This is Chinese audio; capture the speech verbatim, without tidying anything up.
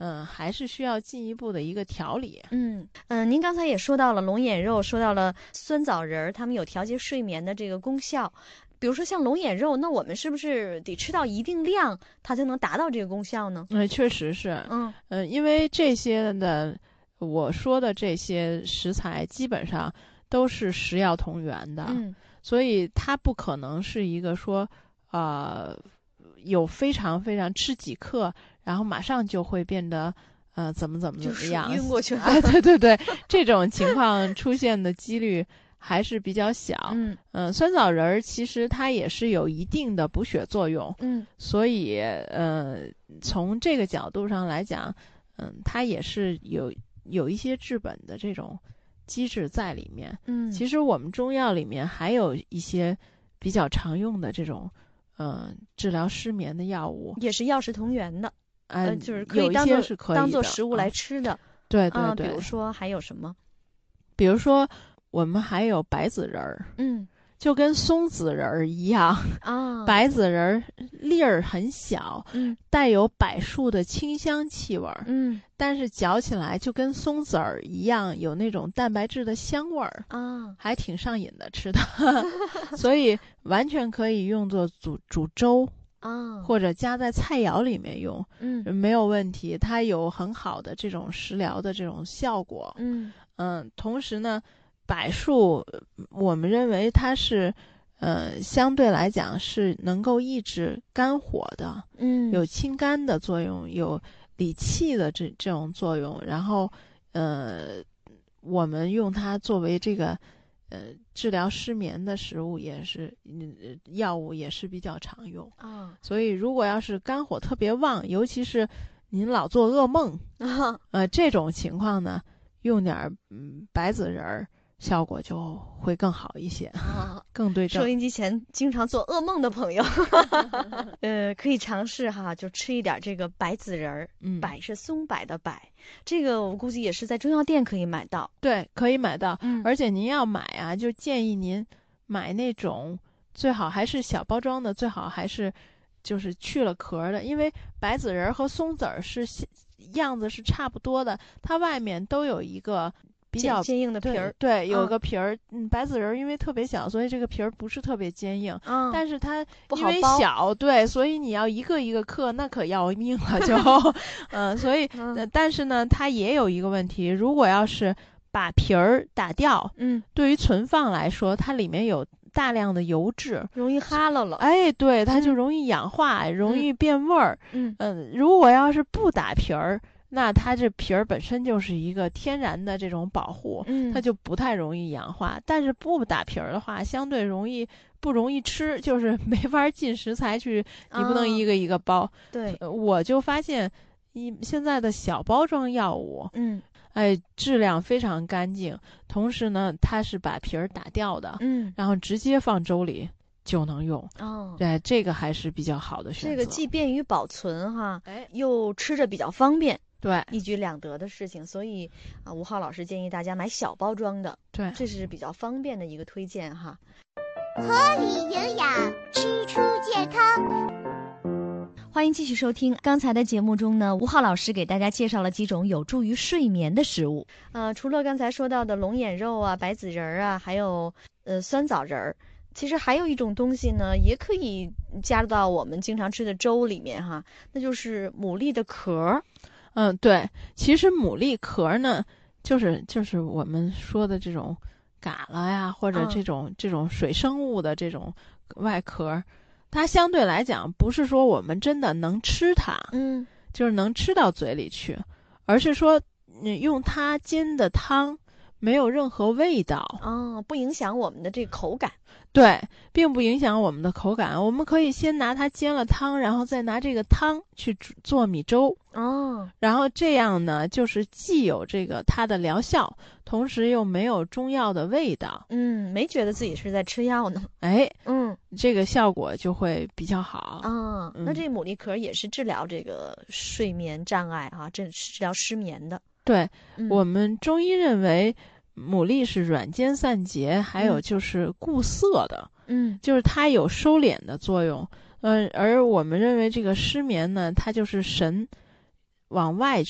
嗯，还是需要进一步的一个调理。 嗯嗯、呃，您刚才也说到了龙眼肉，说到了酸枣仁儿，它们有调节睡眠的这个功效。比如说像龙眼肉，那我们是不是得吃到一定量，它才能达到这个功效呢？ 嗯，确实是。 嗯嗯，因为这些的我说的这些食材基本上都是食药同源的， 嗯， 所以它不可能是一个说呃有非常非常吃几克，然后马上就会变得呃怎么怎么怎么样， 晕过去了。 啊，对对对，这种情况出现的几率还是比较小。 嗯嗯、呃，酸枣仁儿其实它也是有一定的补血作用， 嗯， 所以呃从这个角度上来讲，嗯，它也是有有一些治本的这种机制在里面。 嗯， 其实我们中药里面还有一些比较常用的这种呃治疗失眠的药物， 也是药食同源的， 呃， 呃，就是可以有一当做些是可以的当做食物来啊吃的。 对对啊， 对， 比如说还有什么？ 比如说我们还有白子仁儿， 嗯就跟松子仁儿一样， 啊， 白子仁儿粒儿很小， 嗯带有柏树的清香气味儿， 嗯但是嚼起来就跟松子儿一样，有那种蛋白质的香味儿， 啊， 还挺上瘾的吃的，所以完全可以用作煮煮粥啊， 或者加在菜肴里面用， 嗯没有问题。它有很好的这种食疗的这种效果。 嗯嗯，同时呢，柏树我们认为它是呃相对来讲是能够抑制肝火的， 嗯， 有清肝的作用，有理气的这这种作用。然后呃我们用它作为这个呃治疗失眠的食物也是嗯药物也是比较常用啊所以如果要是肝火特别旺，尤其是您老做噩梦啊， 呃这种情况呢，用点嗯白子仁儿效果就会更好一些啊， 更对症。 收音机前经常做噩梦的朋友，呃，可以尝试哈，就吃一点这个白子仁儿。 嗯， 柏是松柏的柏，这个我估计也是在中药店可以买到。 对，可以买到。 嗯而且您要买啊，就建议您买那种最好还是小包装的，最好还是就是去了壳的，因为白子仁儿和松子儿是样子是差不多的，它外面都有一个比较坚硬的皮儿， 对，对，有啊个皮儿。嗯，白子仁儿因为特别小，所以这个皮儿不是特别坚硬。 嗯， 但是它因为不好剥小，对，所以你要一个一个嗑，那可要命了就。嗯，所以、 嗯呃，但是呢，它也有一个问题，如果要是把皮儿打掉， 嗯， 对于存放来说，它里面有大量的油脂， 容易哈喽了。 哎，对，它就嗯容易氧化，容易变味儿。 嗯嗯，如果要是不打皮儿，那它这皮儿本身就是一个天然的这种保护， 嗯， 它就不太容易氧化。但是不打皮儿的话，相对容易不容易吃，就是没法进食材去，你不能一个一个剥。 对， 呃我就发现，一现在的小包装药物， 嗯哎，质量非常干净，同时呢，它是把皮儿打掉的， 嗯然后直接放粥里就能用。 哦， 对，这个还是比较好的选择。 这个既便于保存哈， 哎， 又吃着比较方便， 对一举两得的事情。所以啊，吴浩老师建议大家买小包装的， 对， 这是比较方便的一个推荐哈。 合理营养，吃出健康。 欢迎继续收听刚才的节目中呢，吴浩老师给大家介绍了几种有助于睡眠的食物。呃，除了刚才说到的龙眼肉啊、白子仁儿啊，还有呃酸枣仁儿，其实还有一种东西呢，也可以加到我们经常吃的粥里面哈，那就是牡蛎的壳。 嗯，对，其实牡蛎壳呢，就是就是我们说的这种嘎啦呀，或者嗯这种、这种水生物的这种外壳，它相对来讲不是说我们真的能吃它， 嗯就是能吃到嘴里去，而是说你用它煎的汤没有任何味道， 哦，不影响我们的这个口感。 对，并不影响我们的口感。我们可以先拿它煎了汤，然后再拿这个汤去煮做米粥。 哦， 然后这样呢，就是既有这个它的疗效，同时又没有中药的味道。 嗯，没觉得自己是在吃药呢。 哎， 嗯这个效果就会比较好。 啊， 嗯那这牡蛎壳也是治疗这个睡眠障碍啊，治治疗失眠的。 对， 嗯、 我们中医认为牡蛎是软坚散结，还有嗯就是固涩的， 嗯就是它有收敛的作用。嗯、而我们认为这个失眠呢，它就是神往外